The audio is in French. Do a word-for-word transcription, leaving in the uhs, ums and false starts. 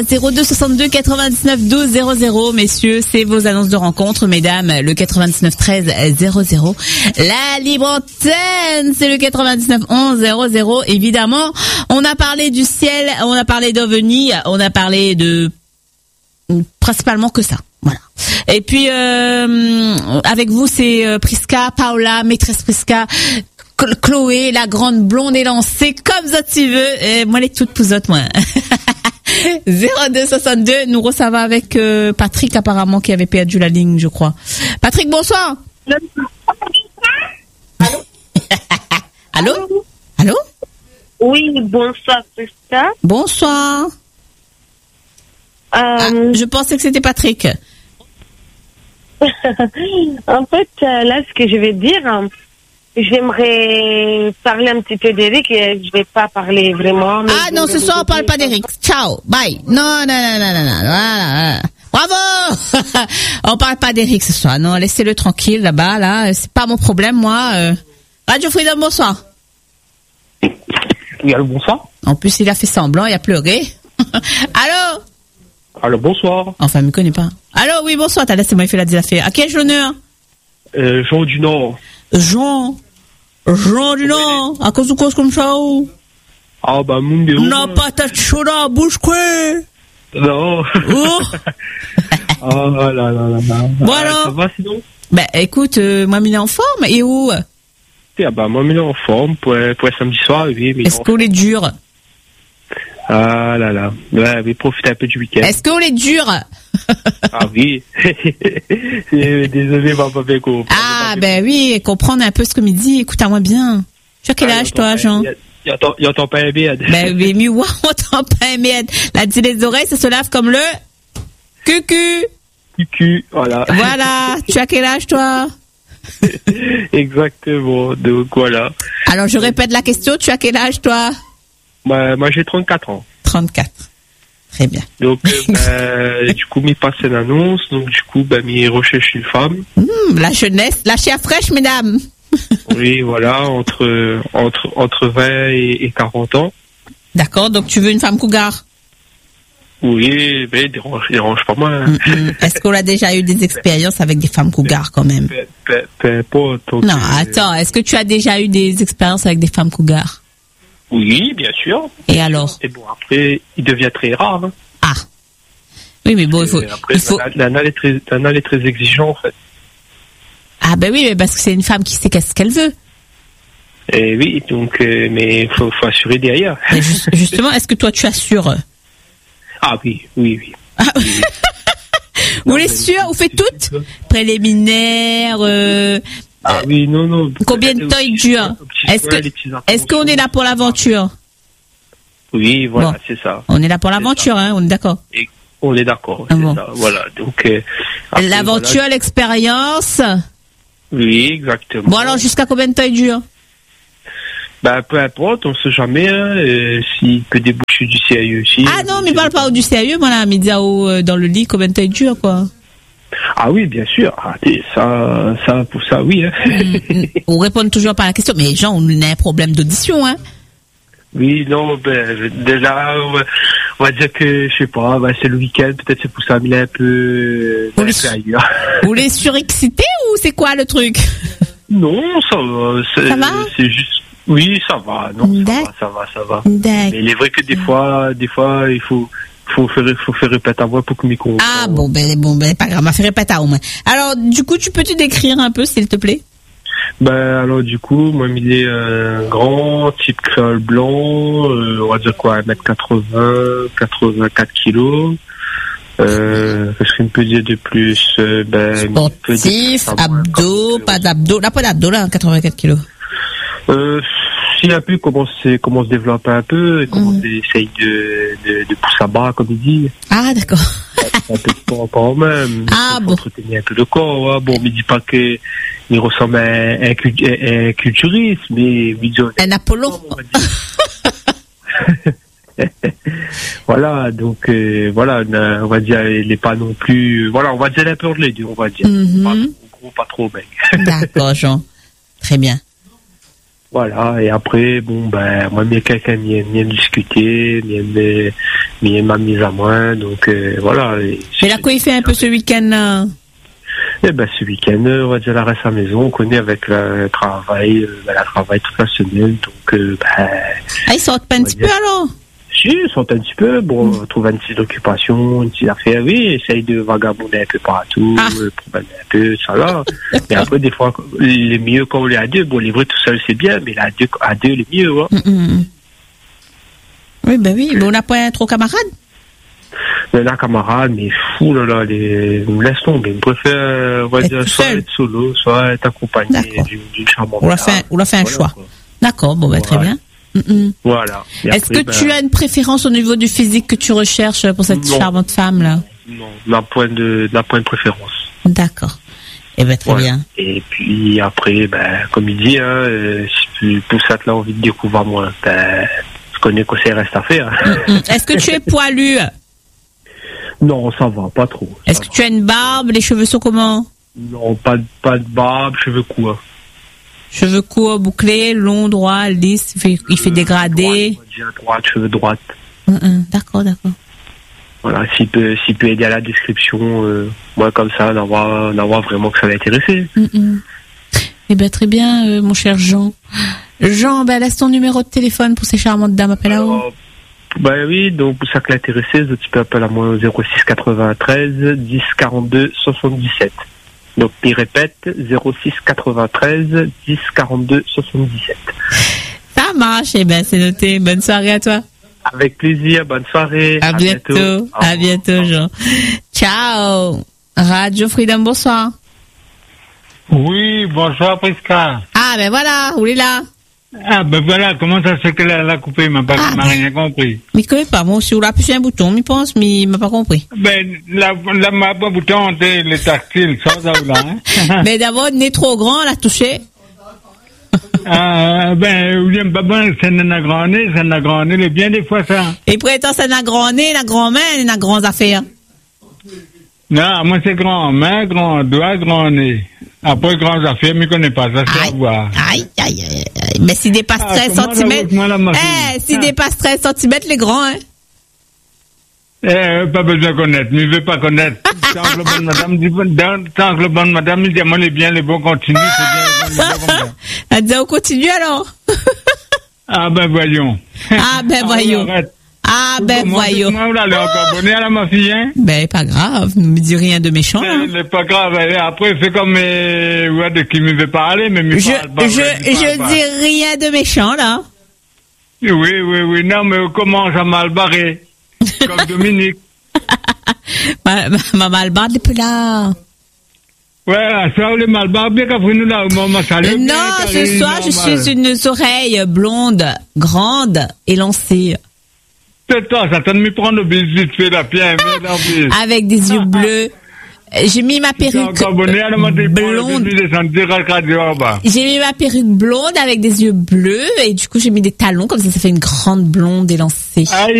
zéro deux soixante-deux quatre-vingt-dix-neuf douze zéro zéro, messieurs, c'est vos annonces de rencontre, mesdames, le quatre-vingt-dix-neuf treize zéro zéro. La libre antenne, c'est le quatre-vingt-dix-neuf onze zéro zéro. Évidemment, on a parlé du ciel, on a parlé d'OVNI, on a parlé de principalement que ça. Voilà. Et puis euh, avec vous, c'est euh, Prisca, Paola, maîtresse Prisca, Chloé, la grande blonde élancée, comme ça tu veux. Et moi, les toutes pousottes, moi. zéro deux soixante-deux, nous recevons avec euh, Patrick, apparemment, qui avait perdu la ligne, je crois. Patrick, bonsoir. Allô? Allô? Allô? Oui, bonsoir, Prisca. Bonsoir. Euh... Ah, je pensais que c'était Patrick. En fait, là, ce que je vais dire, j'aimerais parler un petit peu d'Eric et je vais pas parler vraiment. Ah non, ce soir, on parle pas d'Eric. Ciao, bye. Non, non, non, non, non, non, voilà. Bravo. On parle pas d'Eric ce soir. Non, laissez-le tranquille là-bas, là. C'est pas mon problème, moi. Euh... Radio Freedom, bonsoir. Oui, allô, bonsoir. En plus, il a fait semblant, il a pleuré. Allô? Allô, bonsoir. Enfin, il me connaît pas. Allô, oui, bonsoir. T'as laissé moi, il fait la des affaires. À qui ai-je l'honneur? Euh, Jean du Nord. Jean. Jean du Nord. À cause de cause comme ça, ou? Ah, bah, mon Dieu. Non, pas ta choda, bouge quoi? Non. Oh. Oh là là là là. Voilà. Ah, ça va sinon? Bah, écoute, euh, moi, il est en forme. Et où? Ah, bah, moi, il est en forme pour, pour un samedi soir, oui. Mais est-ce qu'on est dur? Ah là là. Ouais, mais profitez un peu du week-end. Est-ce qu'on est dur? Ah oui. Désolé, papa Péco. Ah, ben oui, comprendre un peu ce que me dit. Écoute-moi bien. Tu as quel âge, toi, Jean? Il entend pas un merde. Ben oui, mais ouais, on entend pas un merde. Là, tu les oreilles, ça se lave comme le cucu. Cucu, voilà. Voilà. Tu as quel âge, toi? Exactement. Donc, voilà. Alors, je répète la question. Tu as quel âge, toi? Bah, moi, j'ai trente-quatre ans. trente-quatre. Très bien. Donc, euh, bah, du coup, m'y passe une annonce. Donc, du coup, bah, m'y recherche une femme. Mmh, la jeunesse, la chair fraîche, mesdames. Oui, voilà, entre, entre, entre vingt et, et quarante ans. D'accord, donc tu veux une femme cougar? Oui, mais dérange, dérange pas mal. Hein. Mmh, mmh. Est-ce qu'on a déjà eu des expériences avec des femmes cougars, quand même? Peu, peu, peu importe. Non, attends, est-ce que tu as déjà eu des expériences avec des femmes cougars? Oui, bien sûr. Et alors? Et bon, après, il devient très rare. Hein. Ah. Oui, mais bon, il faut... Après, il faut... Nana est très, Nana est très exigeant, en fait. Ah ben oui, mais parce que c'est une femme qui sait qu'est-ce qu'elle veut. Et oui, donc, euh, mais il faut, faut assurer derrière. Mais juste, justement, est-ce que toi, tu assures? Ah oui, oui, oui. Ah. Vous les sûrs? Vous faites toutes? Préliminaires, euh... Ah oui, non, non. Combien de temps il dure? Est-ce que, est-ce qu'on est là pour l'aventure? Oui, voilà, bon. C'est ça. On est là pour l'aventure, hein, on est d'accord? Et on est d'accord, ah c'est bon. ça, voilà. Donc, euh, après, l'aventure, voilà. L'expérience? Oui, exactement. Bon, alors, jusqu'à combien de temps il dure? Ben, peu importe, on sait jamais, hein, euh, s'il peut déboucher du sérieux aussi. Ah non, mais parle pas du sérieux, voilà, mais dis euh, dans le lit, combien de temps il dure, quoi? Ah oui, bien sûr. Ah, ça, ça, pour ça, oui. Hein. Mmh, on répond toujours pas à la question, mais Jean, on a un problème d'audition, hein. Oui, non, ben, déjà, on va, on va dire que, je sais pas, ben, c'est le week-end, peut-être c'est pour ça, mais il est un peu, vous un les, peu ailleurs. Vous les surexcitez ou c'est quoi le truc? Non, ça va. C'est, ça va? C'est juste, oui, ça va, non, ça va, ça va, ça va. Mais il est vrai que des fois, des fois, il faut, faut faire, faut faire répéter à voix pour que mes comprenne. Ah, bon, ben, bon, ben, pas grave, on va faire répéter au moins. Alors, du coup, tu peux-tu décrire un peu, s'il te plaît? Ben, alors, du coup, moi, il est un grand, type créole blanc, euh, on va dire quoi, un mètre quatre-vingts, quatre-vingt-quatre kilos. Euh, qu'est-ce qu'il peut dire de plus? Euh, ben, sportif, abdos, pas d'abdos. Là, pas d'abdos, là, quatre-vingt-quatre kilos. Euh, si un peu comment se, comment se développe un peu, comment mmh. essaye de, de, de pousser à bas, comme il dit. Ah, d'accord. Un peu de sport quand même. Ah, bon. Entretenir un peu le corps, hein. Bon, mais dis pas que, il ressemble à un, un, un, un culturiste, mais, un Apollon. Voilà, donc, euh, voilà, on va dire, il n'est pas non plus, voilà, on va dire un peu de les deux, on va dire. Mm-hmm. Pas trop gros, pas trop mec. D'accord, Jean. Très bien. Voilà, et après, bon, ben, moi, mais quelqu'un m'y aime discuter, m'y aime, m'y aime mise à moi, donc, euh, voilà. Et, Mais là, quoi il fait un peu ce week-end-là? Eh ben, ce week-end, on va dire, la reste à la maison, on connaît avec le travail, euh, ben, la travail toute la semaine, donc, euh, ben. Ah, ils sortent pas un petit peu alors? Si, ils sortent un petit peu, bon, mmh. on trouve une petite occupation, une petite affaire, oui, essaye de vagabonder un peu partout, ah. euh, promener un peu, ça là. Mais après, des fois, les mieux quand on est à deux, bon, les vrais tout seul, c'est bien, mais là, à deux, à deux, les mieux, hein. Mmh. Oui, ben oui, mais on n'a pas trop camarades? On a camarades, mais fou, là, là, les, on me laisse tomber, on préfère, on va dire, soit seul. Être solo, soit être accompagné d'une, d'une charmante. On a fait, on a fait un voilà, choix. Quoi. D'accord, bon, ben, ouais. Très bien. Mm-mm. Voilà. Et Est-ce après, que ben... tu as une préférence au niveau du physique que tu recherches pour cette non. charmante femme là? Non, d'un point de d'un point de préférence. D'accord. Eh ben très voilà. bien. Et puis après, ben comme il dit, hein, euh, si tout ça te l'a envie de découvrir moi, ben je connais que ça reste à faire. Est-ce que tu es poilu? Non, ça va, pas trop. Est-ce que va. Tu as une barbe? Les cheveux sont comment? Non, pas pas de barbe, cheveux courts. Cheveux courts, bouclés, longs, droits, lisses, il fait, il fait dégradé. Droite, droite, cheveux droite. Mm-mm, d'accord, d'accord. Voilà, s'il peut, s'il peut aider à la description, euh, moi comme ça, d'en voir, d'en voir vraiment que ça va intéresser. Mm-mm. Eh ben très bien, euh, mon cher Jean. Jean, ben laisse ton numéro de téléphone pour ces charmantes dames, appelle à où? Ben oui, donc pour ça que l'intéressé, tu peux appeler à moi au zéro six quatre-vingt-treize dix quarante-deux soixante-dix-sept. Donc, il répète, zéro six quatre-vingt-treize dix quarante-deux soixante-dix-sept. Ça marche, eh ben, c'est noté. Bonne soirée à toi. Avec plaisir, bonne soirée. À, à bientôt. bientôt. À bientôt, Jean. Ciao. Radio Freedom, bonsoir. Oui, bonsoir, Prisca. Ah, ben voilà, où est là? Ah, ben voilà, comment ça se fait qu'elle a coupé? Il m'a pas, ah, m'a rien compris. Mais connais pas, moi aussi, on a appuyé un bouton, il pense, mais il m'a pas compris. Ben, la, la, ma bouton, les tactiles, ça, ça, là, hein. Mais d'abord, le nez trop grand, l'a touché. Ah, ben, William Babin, c'est un grand nez, c'est un grand nez, bien des fois, ça. Et prétend, c'est un grand nez, un grand main, une grande affaire. Non, moi, c'est grand main, grand doigt, grand nez. Après, grandes affaires, mais je ne connais pas, ça, c'est à voir. Aïe, aïe, aïe, aïe. Mais s'il dépasse ah, treize centimètres, eh, s'il ah. dépasse treize centimètres, les grands, hein. Eh, pas besoin de connaître, mais il ne veut pas connaître. Tant que le bon madame dit, tant que le bon madame, il dit, moi, les biens, les bons continuent, c'est bien, les bons continuent. Elle dit, on continue alors? Ah, ben, voyons. Ah, ben, voyons. Ah, ben, voyons. Moi, là, elle est encore abonnée à la ma fille, hein? Ben, pas grave, ne me dis rien de méchant, là. C'est pas grave, après, c'est comme, euh, ouais, de qui me veut parler, mais me je, parle pas. Je, je, je dis rien de méchant, là. Oui, oui, oui, non, mais on commence à mal barrer. Comme Dominique. ma, ma, ma malbarre depuis là. Ouais, ça, les malbarres, bien qu'après nous, là, on m'a salué. Non, ce soir, je suis une oreille blonde, grande, élancée. C'est toi, ça t'a mis prendre le biscuit, tu fais la pierre, avec des yeux bleus. J'ai mis ma perruque blonde. J'ai mis ma perruque blonde avec des yeux bleus et du coup j'ai mis des talons comme ça, ça fait une grande blonde élancée.